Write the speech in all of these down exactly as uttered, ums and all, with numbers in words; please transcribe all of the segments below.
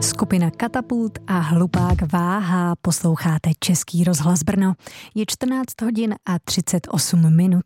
skupina Katapult a Hlupák Váha. Posloucháte Český rozhlas Brno. Je čtrnáct hodin a třicet osm minut.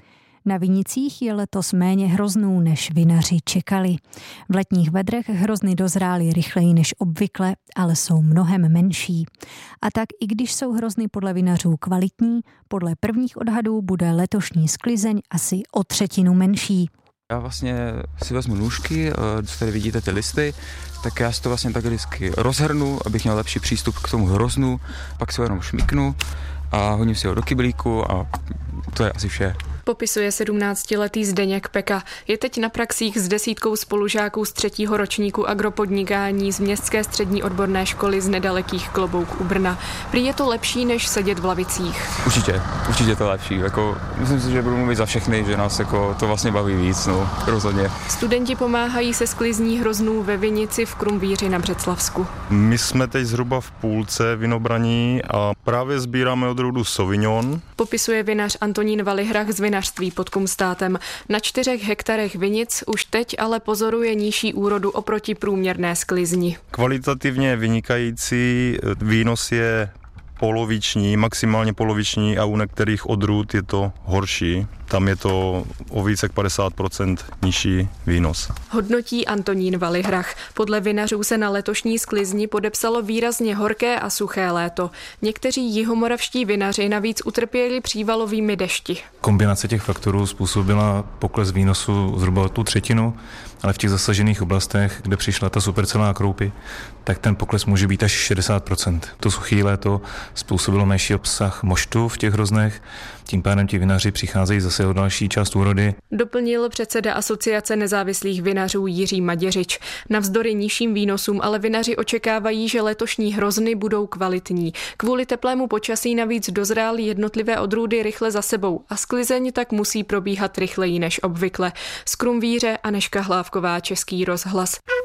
Na vinicích je letos méně hroznů, než vinaři čekali. V letních vedrech hrozny dozrály rychleji než obvykle, ale jsou mnohem menší. A tak i když jsou hrozny podle vinařů kvalitní, podle prvních odhadů bude letošní sklizeň asi o třetinu menší. Já vlastně si vezmu nůžky, tady vidíte ty listy, tak já si to vlastně tak vždycky rozhrnu, abych měl lepší přístup k tomu hroznu, pak si ho jenom šmiknu a hodím si ho do kyblíku a to je asi vše. Popisuje sedmnáctiletý Zdeněk Peka. Je teď na praxích s desítkou spolužáků z třetího ročníku agropodnikání z Městské střední odborné školy z nedalekých Klobouk u Brna. Prý je to lepší, než sedět v lavicích. Určitě, určitě to je lepší. Jako, myslím si, že budu mluvit za všechny, že nás jako, to vlastně baví víc, no, rozhodně. Studenti pomáhají se sklizní hroznů ve vinici v Krumvíři na Břeclavsku. My jsme teď zhruba v půlce vinobraní a právě sbíráme odrůdu Sauvignon. Popisuje vinař Antonín Valihrach z vinařství pod Kumstátem. Na čtyřech hektarech vinic už teď ale pozoruje nižší úrodu oproti průměrné sklizni. Kvalitativně vynikající výnos je poloviční, maximálně poloviční a u některých odrůd je to horší. Tam je to o více jak padesát procent nižší výnos. Hodnotí Antonín Valihrach. Podle vinařů se na letošní sklizni podepsalo výrazně horké a suché léto. Někteří jihomoravští vinaři navíc utrpěli přívalovými dešti. Kombinace těch faktorů způsobila pokles výnosu zhruba o tu třetinu, ale v těch zasažených oblastech, kde přišla ta supercelá kroupy, tak ten pokles může být až šedesát procent. To suché léto způsobilo menší obsah moštu v těch hroznech, tím pádem ti vinaři přicházejí zase o další část úrody. Doplnil předseda Asociace nezávislých vinařů Jiří Maděřič. Navzdory nižším výnosům ale vinaři očekávají, že letošní hrozny budou kvalitní. Kvůli teplému počasí navíc dozrály jednotlivé odrůdy rychle za sebou a sklizeň tak musí probíhat rychleji než obvykle. Z Krumvíře Anežka Hlávková, Český rozhlas.